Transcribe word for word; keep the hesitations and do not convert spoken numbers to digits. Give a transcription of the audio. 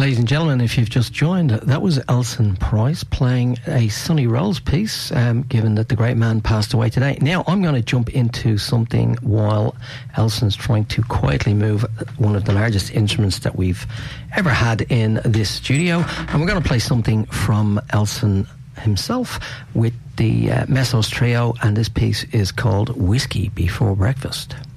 Ladies and gentlemen, if you've just joined, that was Elson Price playing a Sonny Rolls piece, um, given that the great man passed away today. Now, I'm going to jump into something while Elson's trying to quietly move one of the largest instruments that we've ever had in this studio. And we're going to play something from Elson himself with the uh, Messos Trio, and this piece is called Whiskey Before Breakfast.